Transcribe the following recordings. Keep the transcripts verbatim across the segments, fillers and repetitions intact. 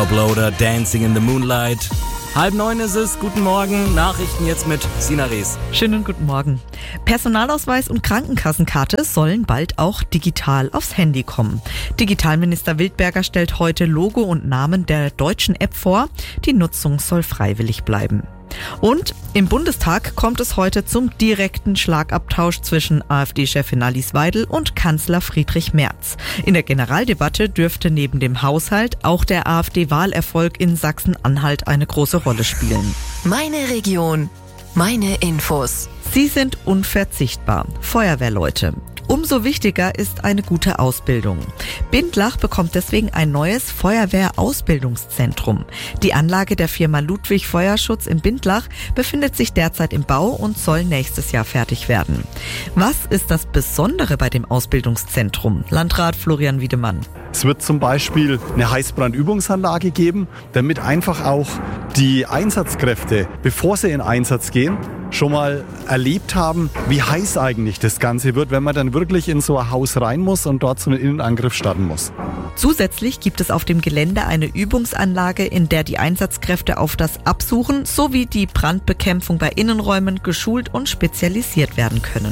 Toploader, Dancing in the Moonlight. Halb neun ist es, guten Morgen, Nachrichten jetzt mit Sina Rees. Schönen guten Morgen. Personalausweis und Krankenkassenkarte sollen bald auch digital aufs Handy kommen. Digitalminister Wildberger stellt heute Logo und Namen der deutschen App vor. Die Nutzung soll freiwillig bleiben. Und im Bundestag kommt es heute zum direkten Schlagabtausch zwischen AfD-Chefin Alice Weidel und Kanzler Friedrich Merz. In der Generaldebatte dürfte neben dem Haushalt auch der AfD-Wahlerfolg in Sachsen-Anhalt eine große Rolle spielen. Meine Region, meine Infos. Sie sind unverzichtbar. Feuerwehrleute. Umso wichtiger ist eine gute Ausbildung. Bindlach bekommt deswegen ein neues Feuerwehrausbildungszentrum. Die Anlage der Firma Ludwig Feuerschutz in Bindlach befindet sich derzeit im Bau und soll nächstes Jahr fertig werden. Was ist das Besondere bei dem Ausbildungszentrum? Landrat Florian Wiedemann. Es wird zum Beispiel eine Heißbrandübungsanlage geben, damit einfach auch die Einsatzkräfte, bevor sie in Einsatz gehen, schon mal erlebt haben, wie heiß eigentlich das Ganze wird, wenn man dann wirklich in so ein Haus rein muss und dort so einen Innenangriff starten muss. Zusätzlich gibt es auf dem Gelände eine Übungsanlage, in der die Einsatzkräfte auf das Absuchen sowie die Brandbekämpfung bei Innenräumen geschult und spezialisiert werden können.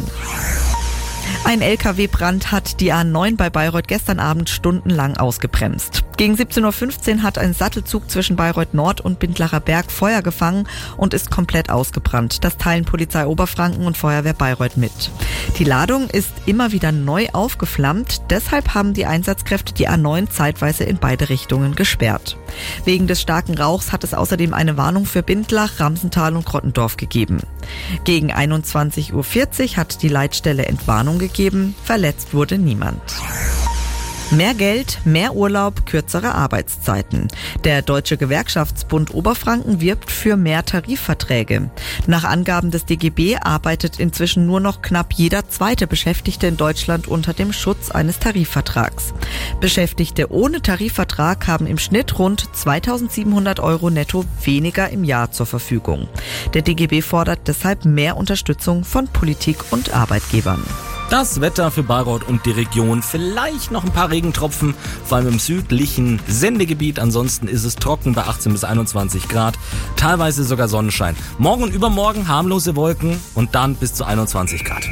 Ein L K W-Brand hat die A neun bei Bayreuth gestern Abend stundenlang ausgebremst. Gegen siebzehn Uhr fünfzehn hat ein Sattelzug zwischen Bayreuth Nord und Bindlacher Berg Feuer gefangen und ist komplett ausgebrannt. Das teilen Polizei Oberfranken und Feuerwehr Bayreuth mit. Die Ladung ist immer wieder neu aufgeflammt, deshalb haben die Einsatzkräfte die A neun zeitweise in beide Richtungen gesperrt. Wegen des starken Rauchs hat es außerdem eine Warnung für Bindlach, Ramsental und Grottendorf gegeben. Gegen einundzwanzig Uhr vierzig hat die Leitstelle Entwarnung gegeben, verletzt wurde niemand. Mehr Geld, mehr Urlaub, kürzere Arbeitszeiten. Der Deutsche Gewerkschaftsbund Oberfranken wirbt für mehr Tarifverträge. Nach Angaben des D G B arbeitet inzwischen nur noch knapp jeder zweite Beschäftigte in Deutschland unter dem Schutz eines Tarifvertrags. Beschäftigte ohne Tarifvertrag haben im Schnitt rund zweitausendsiebenhundert Euro netto weniger im Jahr zur Verfügung. Der D G B fordert deshalb mehr Unterstützung von Politik und Arbeitgebern. Das Wetter für Bayreuth und die Region. Vielleicht noch ein paar Regentropfen, vor allem im südlichen Sendegebiet. Ansonsten ist es trocken bei achtzehn bis einundzwanzig Grad. Teilweise sogar Sonnenschein. Morgen und übermorgen harmlose Wolken und dann bis zu einundzwanzig Grad.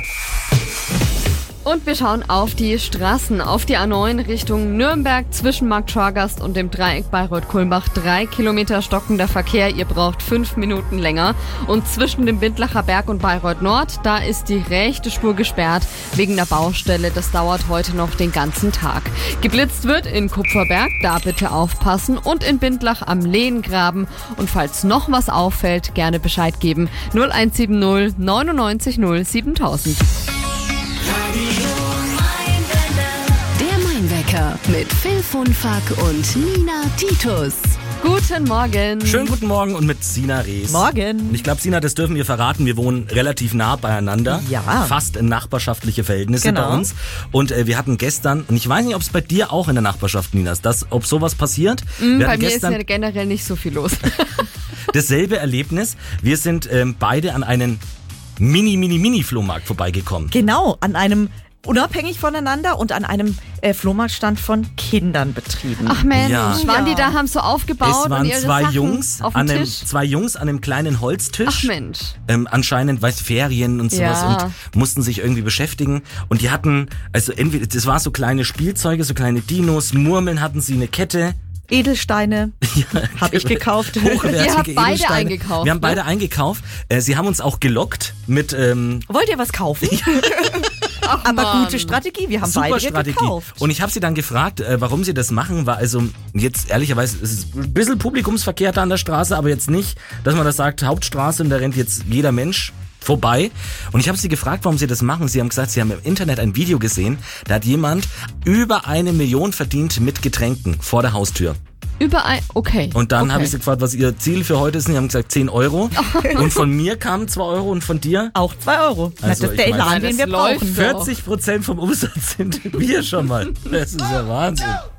Und wir schauen auf die Straßen, auf die A neun Richtung Nürnberg zwischen Markt Schorgast und dem Dreieck Bayreuth-Kulmbach. Drei Kilometer stockender Verkehr, ihr braucht fünf Minuten länger. Und zwischen dem Bindlacher Berg und Bayreuth Nord, da ist die rechte Spur gesperrt wegen der Baustelle. Das dauert heute noch den ganzen Tag. Geblitzt wird in Kupferberg, da bitte aufpassen, und in Bindlach am Lehengraben. Und falls noch was auffällt, gerne Bescheid geben. null eins sieben null neunundneunzig null siebentausend. Der Mainwecker mit Phil Funfack und Nina Titus. Guten Morgen. Schönen guten Morgen und mit Sina Rees. Morgen. Und ich glaube, Sina, das dürfen wir verraten. Wir wohnen relativ nah beieinander. Ja. Fast in nachbarschaftliche Verhältnisse Genau. bei uns. Und äh, wir hatten gestern, und ich weiß nicht, ob es bei dir auch in der Nachbarschaft, Nina, ist, dass, ob sowas passiert. Mm, wir bei hatten mir gestern ist ja generell nicht so viel los. dasselbe Erlebnis. Wir sind ähm, beide an einen Mini-Mini-Mini-Flohmarkt vorbeigekommen. Genau, an einem unabhängig voneinander und an einem äh, Flohmarktstand von Kindern betrieben. Ach Mensch, Ja. waren die da, haben so aufgebaut Es und waren ihre zwei Sachen Jungs, auf an dem einem, Tisch? zwei Jungs an einem kleinen Holztisch. Ach Mensch. Ähm, anscheinend, weißt Ferien und sowas, Ja. und mussten sich irgendwie beschäftigen. Und die hatten, also entweder, das war so kleine Spielzeuge, so kleine Dinos, Murmeln hatten sie, eine Kette. Edelsteine habe ich gekauft. Hochwertige Ihr habt beide Edelsteine. eingekauft, Wir haben ne? beide eingekauft. Äh, sie haben uns auch gelockt mit ähm, Wollt ihr was kaufen? Ach, Aber Mann. gute Strategie, wir haben super beide Strategie. gekauft. Und ich habe sie dann gefragt, äh, warum sie das machen, war also jetzt ehrlicherweise, es ist ein bisschen Publikumsverkehr da an der Straße, aber jetzt nicht, dass man das sagt, Hauptstraße und da rennt jetzt jeder Mensch vorbei. Und ich habe sie gefragt, warum sie das machen. Sie haben gesagt, sie haben im Internet ein Video gesehen, da hat jemand über eine Million verdient mit Getränken vor der Haustür. Überall, okay. Und dann okay. habe ich sie gefragt, was ihr Ziel für heute ist. Und die haben gesagt zehn Euro. Und von mir kamen zwei Euro und von dir? Auch zwei Euro. Also, das ist ich der meine, Elan, den das wir läuft brauchen. doch. vierzig Prozent vom Umsatz sind wir schon mal. Das ist ja Wahnsinn.